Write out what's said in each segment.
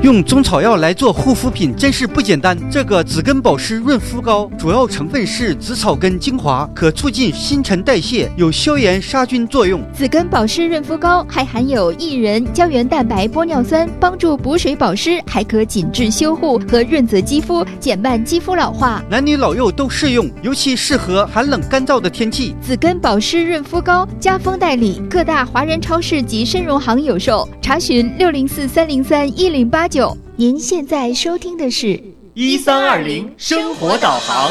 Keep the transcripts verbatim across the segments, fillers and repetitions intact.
用中草药来做护肤品真是不简单。这个紫根保湿润肤膏主要成分是紫草根精华，可促进新陈代谢，有消炎杀菌作用。 紫根保湿润肤膏还含有薏仁、胶原蛋白、玻尿酸，帮助补水保湿，还可紧致修护和润泽肌肤，减慢肌肤老化。 男女老幼都适用，尤其适合寒冷干燥的天气。 紫根保湿润肤膏加封代理，各大华人超市及参荣行有售。查询六零四三零三一零八九。您现在收听的是一三二零生活导航。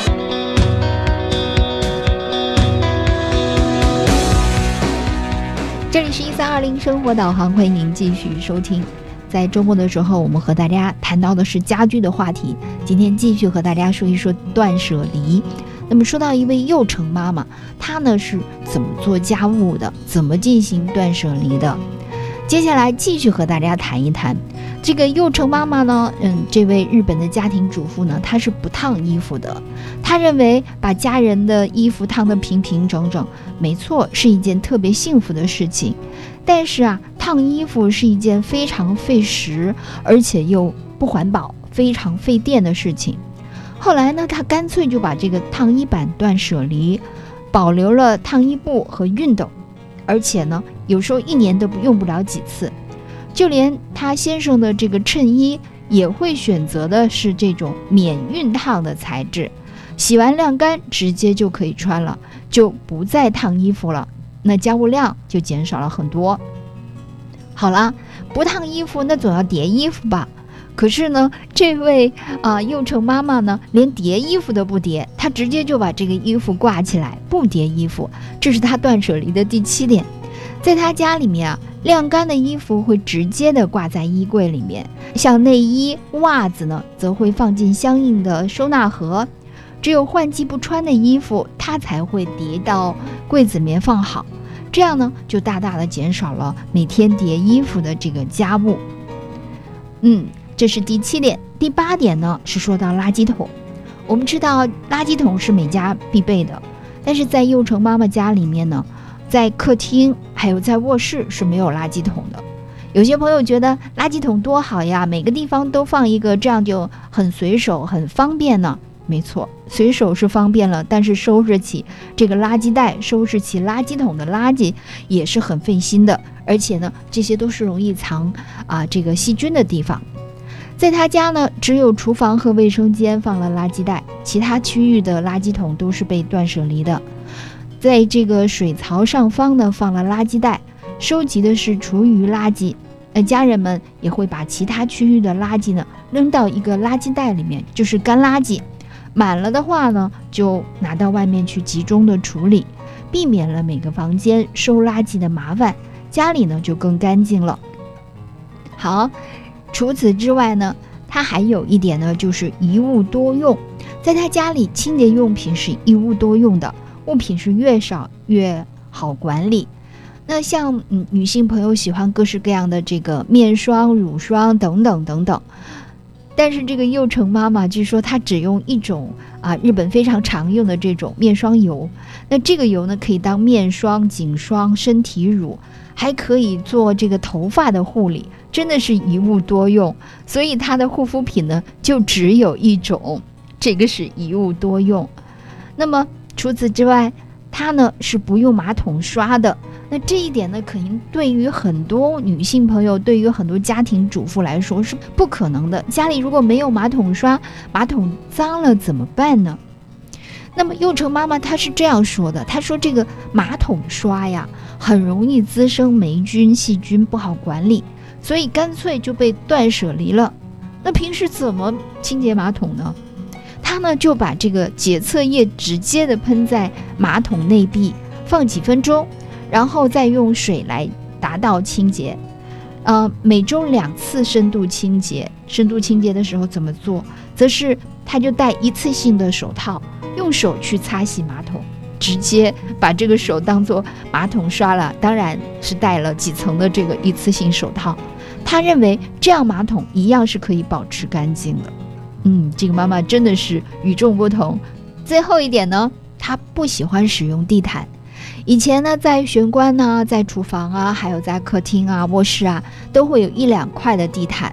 这里是一三二零生活导航，欢迎您继续收听。在周末的时候，我们和大家谈到的是家居的话题，今天继续和大家说一说断舍离。那么说到一位幼成妈妈，她呢是怎么做家务的，怎么进行断舍离的？接下来继续和大家谈一谈这个幼成妈妈呢，嗯，这位日本的家庭主妇呢，她是不烫衣服的。她认为把家人的衣服烫得平平整整，没错，是一件特别幸福的事情。但是啊，烫衣服是一件非常费时，而且又不环保、非常费电的事情。后来呢，她干脆就把这个烫衣板断舍离，保留了烫衣布和熨斗，而且呢，有时候一年都用不了几次。就连他先生的这个衬衣也会选择的是这种免熨烫的材质，洗完晾干直接就可以穿了，就不再烫衣服了，那家务量就减少了很多。好了，不烫衣服那总要叠衣服吧。可是呢，这位啊、呃、幼成妈妈呢，连叠衣服都不叠，她直接就把这个衣服挂起来，不叠衣服。这是她断舍离的第七点。在她家里面啊，晾干的衣服会直接的挂在衣柜里面，像内衣、袜子呢，则会放进相应的收纳盒。只有换季不穿的衣服，她才会叠到柜子里面放好。这样呢，就大大的减少了每天叠衣服的这个家务。嗯。这是第七点。第八点呢，是说到垃圾桶。我们知道垃圾桶是每家必备的，但是在幼成妈妈家里面呢，在客厅还有在卧室是没有垃圾桶的。有些朋友觉得垃圾桶多好呀，每个地方都放一个，这样就很随手很方便呢。没错，随手是方便了，但是收拾起这个垃圾袋，收拾起垃圾桶的垃圾也是很费心的，而且呢，这些都是容易藏啊这个细菌的地方。在他家呢，只有厨房和卫生间放了垃圾袋，其他区域的垃圾桶都是被断舍离的。在这个水槽上方呢，放了垃圾袋，收集的是厨余垃圾。呃，家人们也会把其他区域的垃圾呢扔到一个垃圾袋里面，就是干垃圾。满了的话呢，就拿到外面去集中的处理，避免了每个房间收垃圾的麻烦，家里呢就更干净了。好。除此之外呢，他还有一点呢，就是一物多用。在他家里，清洁用品是一物多用的，物品是越少越好管理。那像嗯，女性朋友喜欢各式各样的这个面霜、乳霜等等等等，但是这个幼成妈妈据说她只用一种啊，日本非常常用的这种面霜油。那这个油呢，可以当面霜、颈霜、身体乳，还可以做这个头发的护理。真的是一物多用，所以它的护肤品呢就只有一种，这个是一物多用。那么除此之外，它呢是不用马桶刷的。那这一点呢，肯定对于很多女性朋友，对于很多家庭主妇来说是不可能的。家里如果没有马桶刷，马桶脏了怎么办呢？那么幼成妈妈她是这样说的，她说这个马桶刷呀，很容易滋生霉菌、细菌，不好管理。所以干脆就被断舍离了。那平时怎么清洁马桶呢？他呢就把这个洁厕液直接的喷在马桶内壁，放几分钟，然后再用水来达到清洁。呃，每周两次深度清洁。深度清洁的时候怎么做？则是他就戴一次性的手套，用手去擦洗马桶。直接把这个手当作马桶刷了，当然是戴了几层的这个一次性手套。他认为这样马桶一样是可以保持干净的。嗯，这个妈妈真的是与众不同。最后一点呢，她不喜欢使用地毯。以前呢，在玄关呢，在厨房啊，还有在客厅啊、卧室啊，都会有一两块的地毯。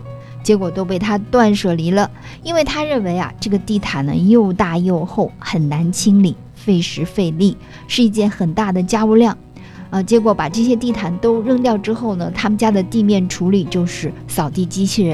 结果都被他断舍离了，因为他认为啊，这个地毯呢又大又厚，很难清理，费时费力，是一件很大的家务量。呃，结果把这些地毯都扔掉之后呢，他们家的地面处理就是扫地机器人